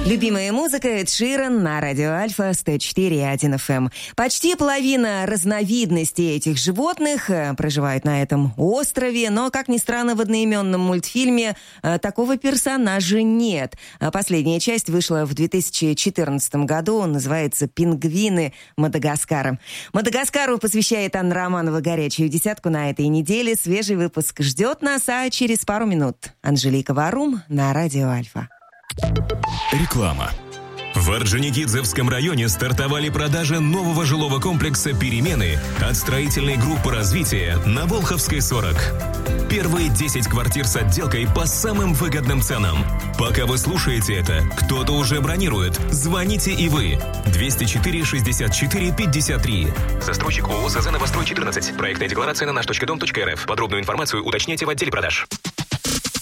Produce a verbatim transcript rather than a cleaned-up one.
Любимая музыка Эд Ширан на радио Альфа сто четыре и один эф эм. Почти половина разновидностей этих животных проживают на этом острове, но, как ни странно, в одноименном мультфильме такого персонажа нет. Последняя часть вышла в две тысячи четырнадцатом году, называется «Пингвины Мадагаскара». Мадагаскару посвящает Анна Романова горячую десятку на этой неделе. Свежий выпуск ждет нас, а через пару минут Анжелика Варум на радио Альфа. Реклама. В Орджоникидзевском районе стартовали продажи нового жилого комплекса «Перемены» от строительной группы развития на Волховской сорок. Первые десять квартир с отделкой по самым выгодным ценам. Пока вы слушаете это, кто-то уже бронирует. Звоните и вы. двести четыре шестьдесят четыре пятьдесят три. Застройщик ООО «СЗ Новострой четырнадцать». Проектная декларация на наш точка дом точка эр эф. Подробную информацию уточняйте в отделе продаж.